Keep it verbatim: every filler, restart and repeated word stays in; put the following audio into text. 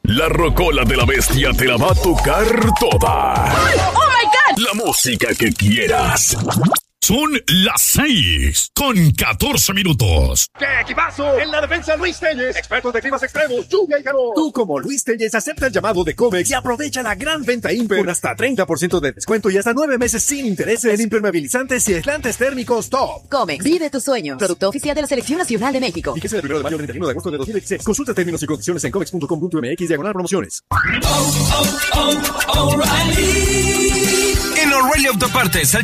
La rocola de la bestia te la va a tocar toda. ¡Oh, my God! La música que quieras. Son las seis con catorce minutos. ¡Qué equipazo! En la defensa, Luis Telles, expertos de climas extremos, lluvia y calor. Tú, como Luis Telles, acepta el llamado de Comex y aprovecha la gran venta Imper con hasta treinta por ciento de descuento y hasta nueve meses sin intereses en impermeabilizantes y aislantes térmicos top. Comex, vive tus sueños. Producto oficial de la Selección Nacional de México. Fíjese del primero de mayo al treinta y uno de agosto de dos mil dieciséis. Consulta términos y condiciones en comex punto com punto m x diagonal promociones. Oh, oh, oh, O'Reilly. En O'Reilly Autopartes